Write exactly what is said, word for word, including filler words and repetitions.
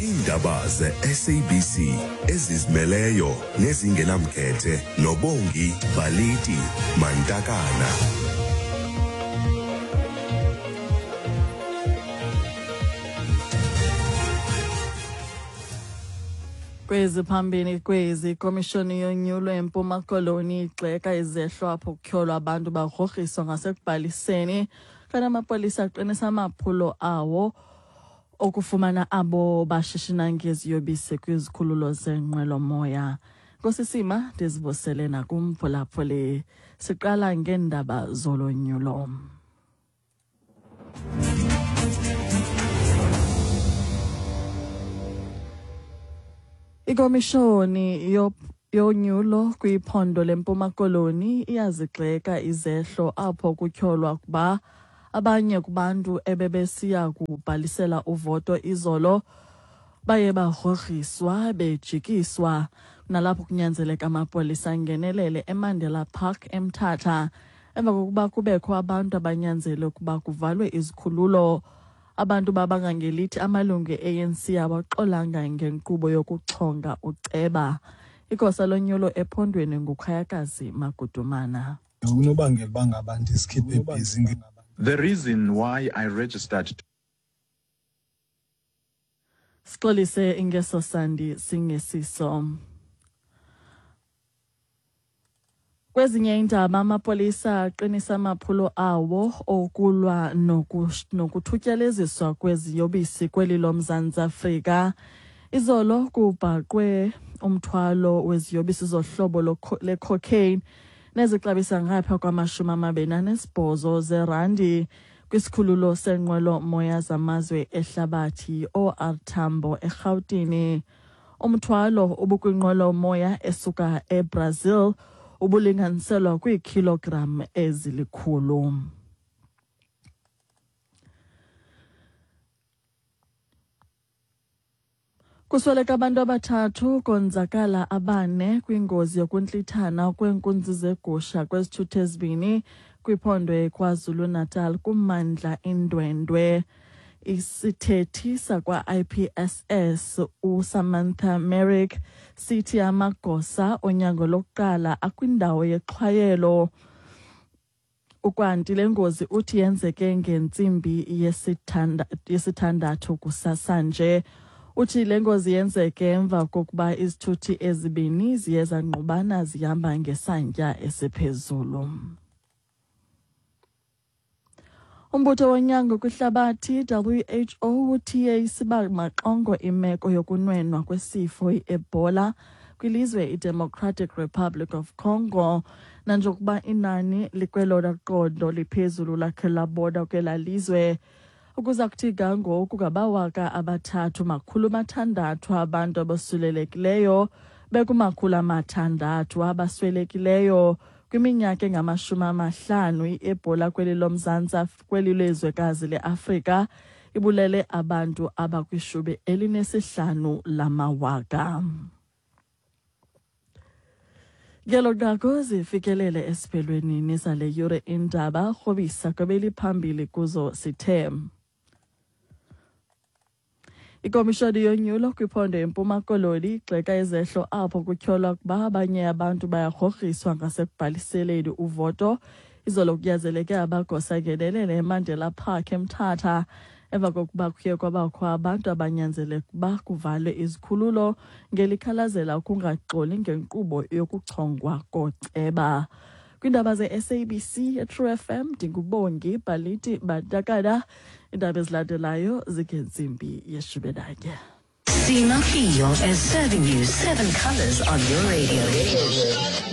Indaba ze-S A B C ezizimeleyo nezingenamkhethe noBongi Baliti Mantakana. Kwezi phambili kwezi komishoni yonyulo eMpuma Koloni igxeka izehlo apho kutyholwa abantu bagrogriswa ngasekubhaliseni kana amapolisa aqinisa amaphulo awo okufumana abo bashishina ngeziyobisi kwizikhululo zenqwelomoya. Nkosisima ndizibusele nakumphulaphuli. Siqala ngeendaba zolonyulo. Ikomishoni yonyulo kwiphondo leMpuma Koloni iyazigxeka izehlo apho kutyholwa kuba abanye kubantu ebebesiya kubhalisela uvoto izolo baye bagrogriswa bejikiswa nalapho kunyanzeleka amapolisa angenelele eMandela Park eMthatha emva kokuba kubekho abantu abanyanzele ukuba kuvalwe izikhululo. Abantu babangangelithi amalungu e-A N C abaxolanga ngenkqubo yokuchonga uceba. Igosa lonyulo ephondweni nguKhayakazi Magudumana. Unobangela bangaba ndisikhipe busy. The reason why I registered. Sixolise ingeso sandi singesiso. Kwezinye iindaba amapolisa aqinisa amaphulo awo okulwa nokuthutyeleziswa kweziyobisi kweli loMzantsi Afrika. Izolo kubhaqwe umthwalo weziyobisi zohlobo le-cocaine nezixabisa ngapha kwamashumi amabini anesibhozo zerandi kwisikhululo senqwelo moya zamazwe ehlabathi O R Tambo eRhawutini. Umthwalo ubukwinqwelo moya esuka eBrazil ubulinganiselwa kwiikilogram ezilikhulu. Kusweleka abantu abathathu konzakala abane kwingozi yokuntlithana kweenkunzi zegusha kwezithuthi ezibini kwiphondo eKwaZulu Natal kummandla iNdwendwe. Isithethi sakwa I P S S uSamantha Merrick sithi amagosa onyango lokuqala akwindawo yexhwayelo. Ukwanti lengozi uthi yenzeke ngentsimbi yesithandathu kusasa nje. Uthi lengozi yenzeke emva kokuba izithuthi ezibini ziye zangqubana zihamba ngesantya esiphezulu. Umbutho wonyango kwihlabathi W H O uthiye isiba maxongo imeko yokunwenwa kwesifo i-Ebola kwilizwe iDemocratic Republic of Congo nanjokuba inani likwelona qondo liphezulu lakhe laboda kwela lizwe. Ukuza kuthi gangoku ngabawaka abathathu makhulu mathandathu abantu abosulelekileyo bekumakhulu amathandathu abaswelekileyo kwiminyaka engamashumi amahlanu. I-Ebola kweli loMzantsi kweli lezwekazi leAfrika ibulele abantu abakwishumi elinesihlanu lamawaka. Ngelo nqaku zifikelele esiphelweni nisale yure indaba rhobisa kwebeli phambili kuzo sithe. Ikomishoni yonyulo kwiphondo eMpuma Koloni igxeka izehlo apho kutyholwa kuba abanye abantu bayagrogriswa ngasekubhaliseleni uvoto. Izolo kunyanzeleke abagosa angenelele eMandela Park eMthatha emva kokuba kuye kwabakho abantu abanyanzeleka ukuba kuvalwe izikhululo ngelikhalazela ukungaxoli ngenkqubo yokuchongwa koceba. Kwindaba ze-S A B C eTrue F M ndinguBongi Baliti Mantakana. Indaba ezilandelayo zingentsimbi yeshumi nanye. Sima Fiyo is serving you seven colors on your radio.